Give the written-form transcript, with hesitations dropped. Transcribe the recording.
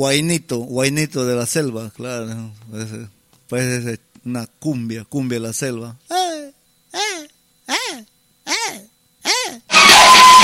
guainito de la selva, claro. Pues es una cumbia de la selva.